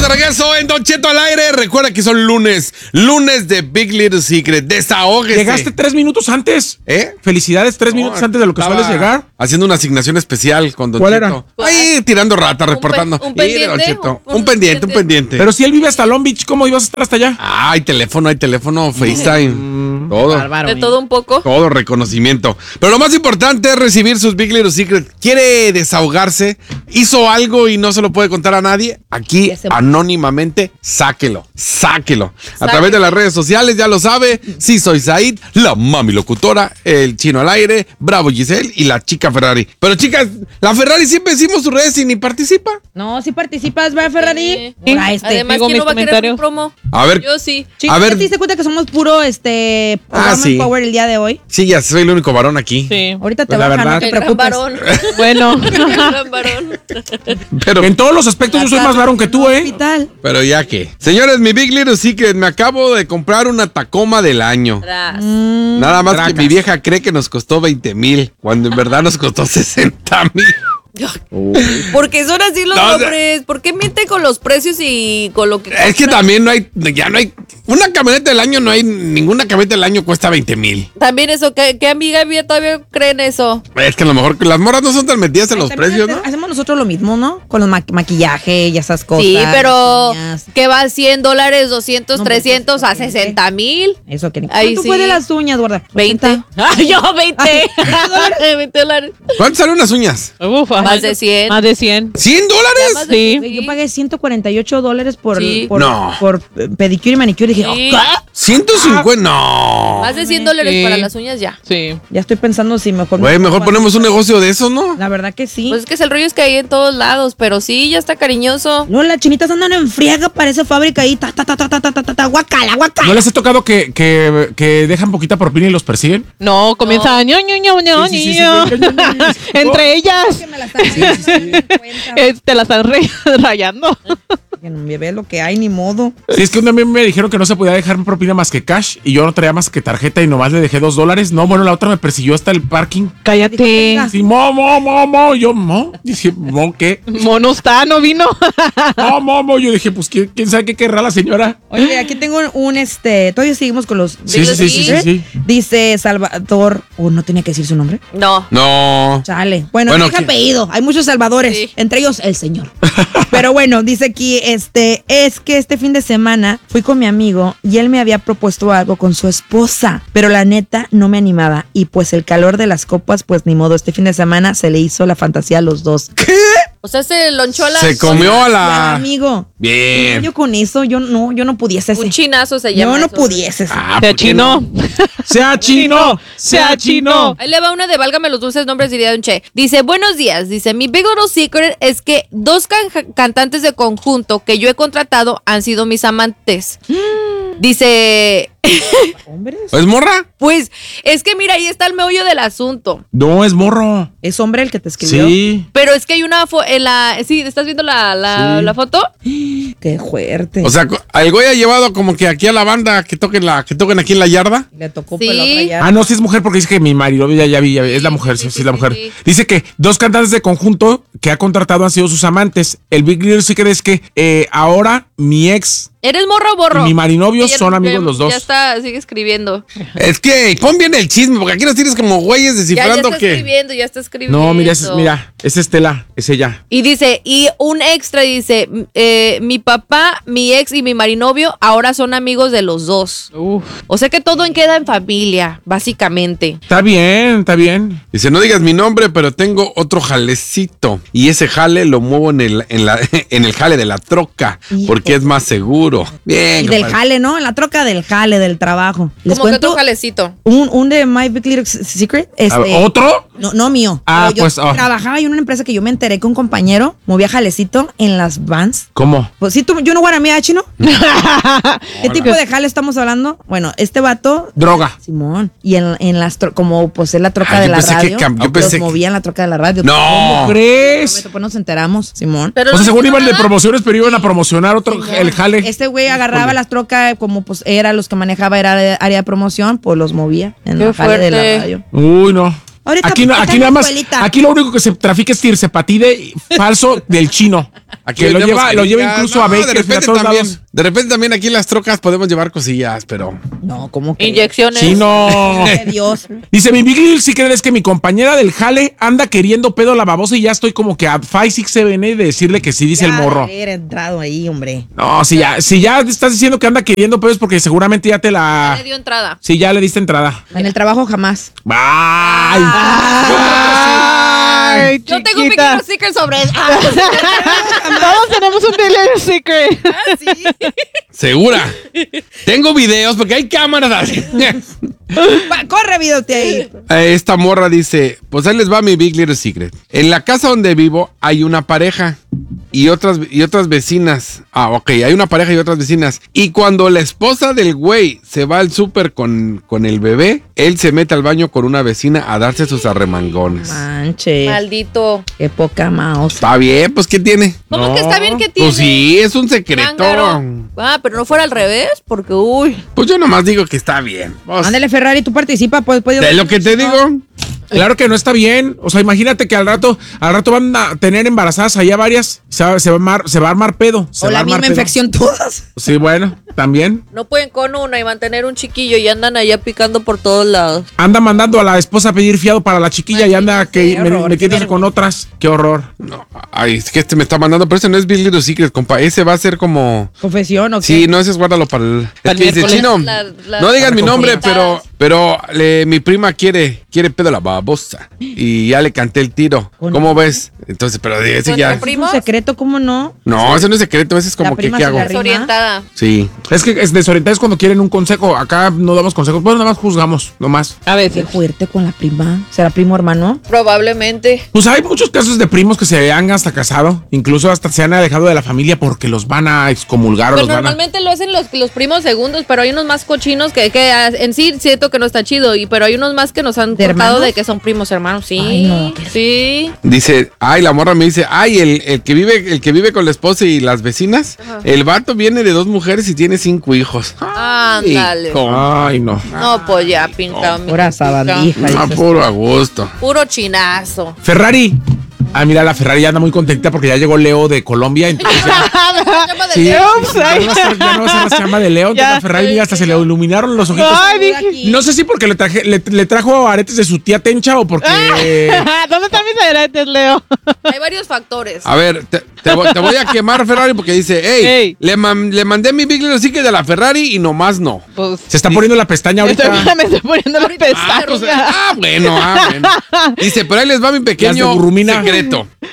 regreso en Don Cheto al aire. Recuerda que son lunes de Big Little Secret. Desahógese. Llegaste 3 minutos antes. Felicidades, 3 minutos antes de lo que sueles llegar. Haciendo una asignación especial con Don ¿Cuál Cheto. era? Ahí tirando rata, reportando. Un pendiente. Don Cheto. Un pendiente. Pero si él vive hasta Long Beach, ¿cómo ibas a estar hasta allá? Ah, hay teléfono, FaceTime. Todo. Bárbaro. De todo un poco. Todo reconocimiento. Pero lo más importante es recibir sus Big Little Secret. ¿Quiere desahogarse? ¿Hizo algo y no se lo puede contar a nadie? Aquí, anónimamente, sáquelo. A través de las redes sociales, ya lo sabe. Sí, soy Said, la mami locutora, el chino al aire, Bravo Giselle y la chica Ferrari. Pero chicas, la Ferrari siempre decimos sus redes y ni participa. No, si participas, va Ferrari. Sí. Además, ¿quién no va a querer un promo? A ver. Yo sí. Chicos, A ver. ¿te diste cuenta que somos puro programa sí. Power el día de hoy? Sí, ya soy el único varón aquí. Sí. Ahorita te Pues la bajan, verdad. no te El gran preocupes. varón. Bueno. El gran varón. Pero, En todos los aspectos yo soy más varón que tú, Hospital. pero ya que. Señores, mi Big Little Secret, me acabo de comprar una Tacoma del año. Tras. Nada más Tracas. que mi vieja cree que nos costó 20,000, cuando en verdad nos costó 60,000. Porque son así los No, hombres. ¿Por qué mienten con los precios y con lo que Es que también ya no hay, una camioneta del año ninguna camioneta del año cuesta 20,000. También eso, ¿qué amiga mía todavía creen eso? Es que a lo mejor las morras no son tan metidas en los También precios, ¿no? Hacemos nosotros lo mismo, ¿no? Con los maquillaje y esas cosas. Sí, pero uñas. ¿qué va? $100, 200, No, 300 a pues, 60,000. Eso que ni. Ahí ¿Cuánto sí. fue de las uñas, gorda? 20. ¡Ay, yo 20! $20. ¿Cuánto salen unas uñas? Ufa. Más de 100. Más de 100. ¿$100? Más de- Sí. Yo pagué $148 por, Sí. No. por pedicure y manicure. Y dije, Sí. ¿qué? 150, no. Más de $100 Sí. para las uñas ya. Sí. Ya estoy pensando si mejor. Güey, mejor ponemos un negocio de eso, ¿no? La verdad que sí. Pues es que el rollo es que hay en todos lados, pero sí, ya está cariñoso. No, las chinitas andan en friega, parece fábrica ahí. Guacala, guacala. ¿No les ha tocado que dejan poquita propina y los persiguen? No, comienza ño, ño, ño, ño, Sí, sí, sí, ño. sí, sí. Entre ellas. Que me la están Te la están rayando. Que no me ve lo que hay, ni modo. Sí, es que un día a mí me dijeron que no se podía dejar propina más que cash y yo no traía más que tarjeta y nomás le dejé $2. No, bueno, la otra me persiguió hasta el parking. Cállate. Sí, mo. Yo, mo. Dije, mo, ¿qué? Mono está, no vino. Mo. Yo dije, pues, ¿quién sabe qué querrá la señora? Oye, aquí tengo todavía seguimos con los. Sí. Dice Salvador. No tenía que decir su nombre. No. No. Chale. Bueno, Bueno, deja ¿qué? apellido. Hay muchos Salvadores. Sí. Entre ellos, el señor. Pero bueno, dice aquí, es que este fin de semana fui con mi amigo y él me había propuesto algo con su esposa, pero la neta no me animaba y pues el calor de las copas, pues ni modo, este fin de semana se le hizo la fantasía a los dos. O sea, se lonchó a la. Se comió a Ya, la... amigo. Bien. Yo con eso, yo no pudiese. Un chinazo se llama. Yo no eso. pudiese. Ah, Se ¿por qué no? achinó. Sea chino. Ahí le va una de Válgame los dulces nombres, diría Don Che. Dice, buenos días. Dice, mi big little secret es que 2 cantantes de conjunto que yo he contratado han sido mis amantes. Dice, ¿Hombres? ¿Es morra? pues, es que mira, ahí está el meollo del asunto. No, es morro. ¿Es hombre el que te escribió? Sí. Pero es que hay una en la. Sí, ¿estás viendo la foto? Qué fuerte. O sea, el güey ha llevado como que aquí a la banda que toquen aquí en la yarda. Le tocó Sí. pelota ya. Ah, no, sí es mujer porque dice que mi marido, ya vi, es la mujer, sí, es la mujer. sí. Dice que 2 cantantes de conjunto que ha contratado han sido sus amantes. El Big Little Secret es que ahora mi ex ¿Eres morro o borro? y mi marinovio Ya- son amigos ya- los dos. Ya está, sigue escribiendo. Es que pon bien el chisme, porque aquí nos tienes como güeyes Ya descifrando está que... escribiendo, ya está escribiendo. No, mira, es Estela, es ella. Y dice, y un extra dice, mi papá, mi ex y mi marinovio ahora son amigos de los dos. Uf. O sea que todo queda en familia, básicamente. Está bien. Dice, no digas mi nombre, pero tengo otro jalecito. Y ese jale lo muevo en el jale de la troca, porque es más seguro. Bien, Y del compadre. jale, ¿no? En la troca del jale, del trabajo. Les Como que cuento otro jalecito. un de My Big Little Secret. ¿Otro? No mío. Ah, Pero yo pues, oh. trabajaba en una empresa que yo me enteré que un compañero movía jalecito en las vans. ¿Cómo? Pues sí, you know what I mean, chino. ¿Qué tipo de jale estamos hablando? Bueno, este vato, Droga. Simón, y en las como pues es la troca Ah, de yo la pensé que radio. yo pensé los que- movía en la troca de la radio. No. ¿Cómo crees? Pues nos enteramos, Simón. Pero O sea, no según dice iban de nada. promociones, pero iban a promocionar el jale. Este güey agarraba las trocas como pues era los que manejaba, era área de promoción, pues los movía en Qué la jale de la fuerte. radio. Uy, no. Ahorita Aquí, no, está aquí en la nada más. escuelita. Aquí lo único que se trafica es tirsepatide falso del chino. Aquí Que lo vendemos lleva jeringas. incluso a Bakers, a todos lados. De repente también aquí en las trocas podemos llevar cosillas, pero... No, ¿cómo que? Inyecciones. Chino. Dios. Dice, mi Big Little Secret es que mi compañera del jale anda queriendo pedo la babosa y ya estoy como que a 5, 6, 7 de decirle que sí, dice el morro. Haber entrado ahí, hombre. No, si ya estás diciendo que anda queriendo pedo es porque seguramente ya te Le la... dio entrada. Sí, ya le diste entrada. En el trabajo jamás. ¡Ay! Ay, Yo tengo un chiquita. pequeño sticker sobre eso. Todos tenemos un Big Little Secret. ¿Segura? Tengo videos porque hay cámaras. Corre, videote ahí. Esta morra dice, pues ahí les va mi Big Little Secret. En la casa donde vivo hay una pareja y otras vecinas. Ah, ok, hay una pareja y otras vecinas. Y cuando la esposa del güey se va al súper con el bebé, él se mete al baño con una vecina a darse sus arremangones. Manche. Maldito. Qué poca mouse. Está bien, pues ¿qué tiene? ¿Cómo que está bien que tiene? Pues sí, es un secreto. Cángaro. Ah, pero no fuera al revés, porque uy. Pues yo nomás digo que está bien. Pues, Ándale, Ferrari, tú participa, pues. es lo que te digo. Claro que no está bien. O sea, imagínate que al rato van a tener embarazadas allá varias. Se va a armar pedo. Se O va a la armar misma pedo. infección todas. Sí, bueno, también. No pueden con una y mantener un chiquillo y andan allá picando por todos lados. Anda mandando a la esposa a pedir fiado para la chiquilla y anda qué horror, metiéndose qué con otras. Qué horror. No, ay, es que este me está mandando, pero ese no es Big Little Secret, compa. Ese va a ser como... ¿Confesión o qué? Sí, no, ese es guárdalo para el... Para Es que el dice, miércoles. Chino, no digas mi nombre, Confianzadas. pero mi prima quiere pedo la babosa. Y ya le canté el tiro. ¿O no? ¿Cómo ves? Entonces, pero ese ya... ¿Contra ¿Es primos? un secreto? ¿Cómo no? No, ese no es secreto, ese es como La que prima ¿qué se hago? la arrima. Desorientada. Sí. Es que es desorientado es cuando quieren un consejo. Acá no damos consejos. Bueno, nada más juzgamos, nomás. A Qué veces. fuerte con la prima. ¿Será primo hermano? Probablemente. Pues hay muchos casos de primos que se han hasta casado. Incluso hasta se han alejado de la familia porque los van a excomulgar o Pues los van a... normalmente lo hacen los primos segundos, pero hay unos más cochinos que en sí siento que no está chido, pero hay unos más que nos han ¿De contado hermanos? de que son primos hermanos. Sí, Ay, no. sí. Dice, ay, la morra me dice, ay, el que vive con la esposa y las vecinas, el vato viene de 2 mujeres y tiene 5 hijos. Ándale. Hijo. Ay, no. No, pues ya pintado. Pura sabandija. Ah, dices. puro a gusto. Puro chinazo. Ferrari. Ah, mira, la Ferrari ya anda muy contenta porque ya llegó Leo de Colombia. Entonces Llama de sí, Leo. ya no va a ser la chamba de Leo. Entonces Ya. la Ferrari mira, hasta se le iluminaron los ojitos. Ay, dije. No sé si porque le trajo aretes de su tía Tencha o porque... ¿Dónde están mis aretes, Leo? Hay varios factores. A ver, te voy a quemar, Ferrari, porque dice, hey, Ey. le mandé mi Big Little Secret de la Ferrari y nomás no. Pues. Se está poniendo la pestaña ahorita. Me estoy poniendo la Ahorita. pestaña. Bueno. Dice, pero ahí les va mi Las de pequeño Gurrumina. secreto.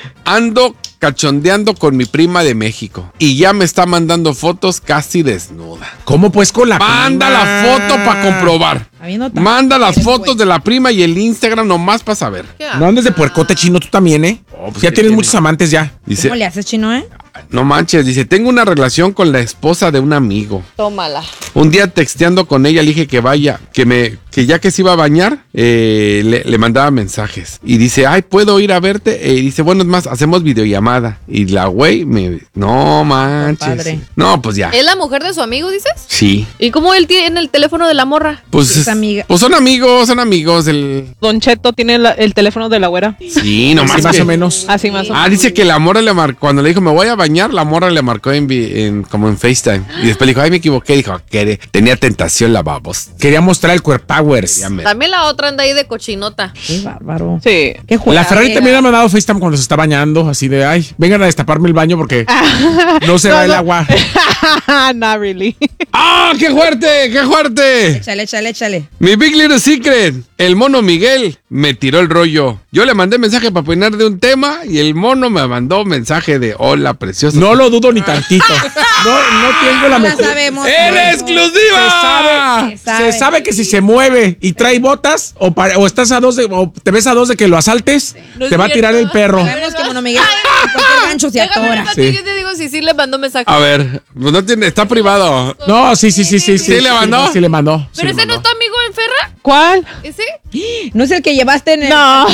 Ando cachondeando con mi prima de México y ya me está mandando fotos casi desnuda. ¿Cómo pues con la Manda prima? la foto para comprobar. Habiendo tan- Manda las eres fotos güey. de la prima y el Instagram nomás para saber. ¿Qué? No andes de puercote chino tú también, ¿eh? Oh, pues, ya ¿qué tienes tiene? muchos amantes ya. Dice, ¿Cómo le haces, chino, no manches, dice, tengo una relación con la esposa de un amigo. Tómala. Un día texteando con ella le dije que vaya, que ya que se iba a bañar, le mandaba mensajes. Y dice, ay, ¿puedo ir a verte? Y dice, bueno, es más, hacemos videollamada. Y la güey no manches. Padre. No, pues ya. ¿Es la mujer de su amigo, dices? Sí. ¿Y cómo él tiene el teléfono de la morra? Pues, Es amiga. pues son amigos. Don Cheto tiene el teléfono de la güera. Sí, nomás Sí, más que- o menos. Así más o menos. Ah, dice que la morra le marcó, cuando le dijo, me voy a bañar, la morra le marcó como en FaceTime. Y después le dijo, ay, me equivoqué. Dijo, que tenía tentación la babos. Quería mostrar el Core Powers. Ya me- También la otra anda ahí de cochinota. Qué bárbaro. Sí. Qué juega. La Ferrari también me ha mandado FaceTime cuando se está bañando, así de, ay, vengan a destaparme el baño porque no se va el agua. Not really. ¡Ah, qué fuerte, qué fuerte! Échale. Mi Big Little Secret, el mono Miguel me tiró el rollo. Yo le mandé mensaje para opinar de un tema y el mono me mandó mensaje de hola, precioso. No lo dudo ni tantito. No tengo la No la mejor. sabemos. ¡En no. exclusiva! Se sabe que si se mueve y trae botas o estás a 2 o te ves a 2 de que lo asaltes, No es te va a tirar cierto. el perro. Sabemos que Mono Miguel en cualquier gancho se Déjame atora. ver, Sí. yo te digo si sí le mandó mensaje. A ver, pues no tiene, está privado. No, sí. ¿Sí le mandó? Sí le mandó. sí ¿Pero le ese no mandó. es tu amigo en Ferra? ¿Cuál? ¿Ese? ¿No es el que llevaste en el... No.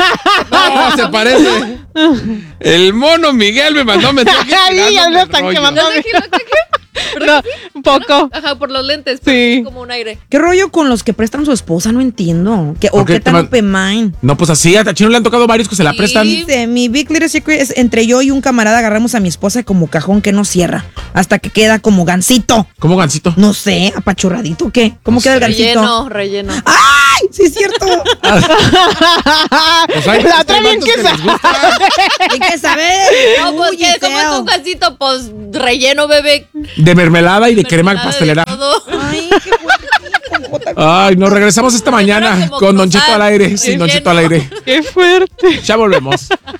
No, se parece. El mono Miguel me mandó mensaje. Ay, ya tirándome lo el están rollo. quemando. ¿No es de aquí? No, un poco. Ajá, por los lentes. Sí. Sí. Como un aire. ¿Qué rollo con los que prestan su esposa? No entiendo. ¿O qué qué tan te open mind? No, pues así, a Chino le han tocado varios que se la Sí. prestan. Dice, mi Big Little Secret es entre yo y un camarada agarramos a mi esposa como cajón que no cierra, hasta que queda como gansito. ¿Cómo gancito? No sé, apachurradito, ¿o qué? ¿Cómo queda el gansito? Relleno. ¡Ay! Sí es cierto. Pues hay La otra bien que les gusta. Hay que saber. No, pues Uy, que como es feo. un gansito, pues relleno, bebé. De mermelada y de crema Mermelada de pastelera. todo. Ay, qué bueno. Ay, nos regresamos esta mañana Como con Don cruzar. Cheto al aire. Sin Don Cheto al aire. Qué fuerte. Ya volvemos.